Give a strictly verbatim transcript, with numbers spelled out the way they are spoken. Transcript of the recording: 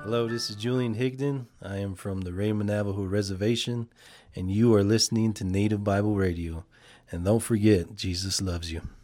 Hello, this is Julian Higdon. I am from the Raymond Navajo Reservation, and you are listening to Native Bible Radio. And don't forget, Jesus loves you.